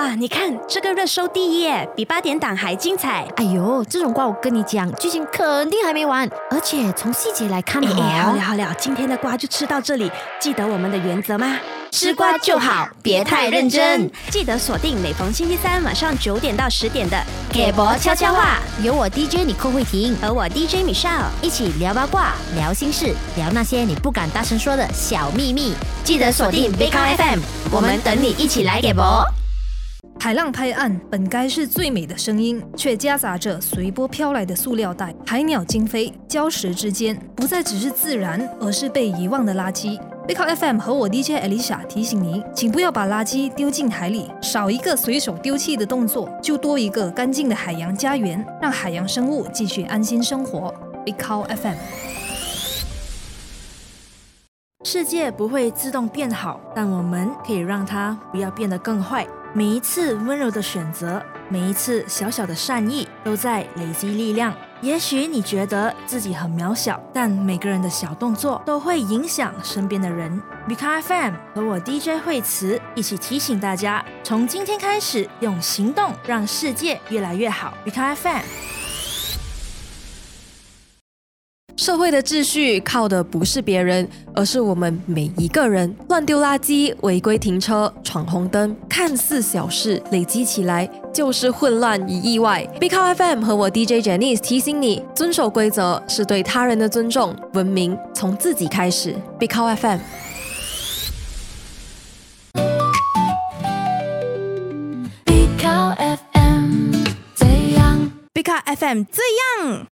哇，你看这个热搜第一耶，比8点档还精彩。 哎呦，这种瓜我跟你讲，剧情肯定还没完，而且从细节来看好了，今天的瓜就吃到这里。记得我们的原则吗？ 吃瓜就好，别太认真。 记得锁定每逢星期三晚上9点到10点的给博悄悄话，有我 DJ 你寇慧婷和我 DJ Michelle 一起聊八卦、聊心事、聊那些你不敢大声说的小秘密。记得锁定 Big FM， 我们等你一起来给博。 海浪拍岸本该是最美的声音，却夹杂着随波飘来的塑料袋、海鸟惊飞，礁石之间不再只是自然，而是被遗忘的垃圾。Big FM 和我 DJ Alicia 提醒您，请不要把垃圾丢进海里，少一个随手丢弃的动作，就多一个干净的海洋家园，让海洋生物继续安心生活。Big FM。 世界不会自动变好，但我们可以让它不要变得更坏。每一次温柔的选择，每一次小小的善意，都在累积力量。也许你觉得自己很渺小，但每个人的小动作都会影响身边的人。Big FM 和我 DJ 惠慈一起提醒大家，从今天开始，用行动让世界越来越好。Big FM。 社会的秩序靠的不是别人，而是我们每一个人。乱丢垃圾、违规停车、闯红灯，看似小事，累积起来就是混乱与意外。Big FM 和我 DJ Janice 提醒你，遵守规则是对他人的尊重，文明从自己开始。Big FM。 Big FM 这样。